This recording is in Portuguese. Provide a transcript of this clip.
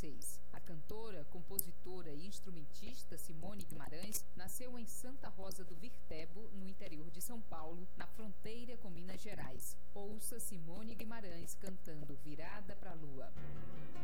2016. A cantora, compositora e instrumentista Simone Guimarães nasceu em Santa Rosa do Viterbo, no interior de São Paulo, na fronteira com Minas Gerais. Ouça Simone Guimarães cantando Virada pra Lua.